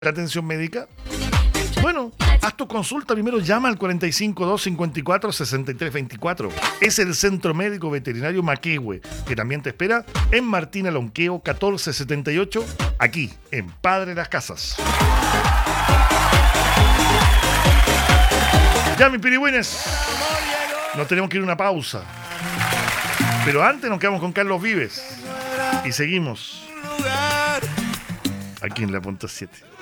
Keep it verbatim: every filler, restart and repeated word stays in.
la atención médica? Bueno, haz tu consulta primero, llama al cuarenta y cinco, dos cincuenta y cuatro, sesenta y tres veinticuatro. Es el Centro Médico Veterinario Maquehue, que también te espera en Martín Alonqueo catorce setenta y ocho, aquí en Padre Las Casas. Ya, mis pirigüines, nos tenemos que ir a una pausa. Pero antes nos quedamos con Carlos Vives y seguimos aquí en la punta siete.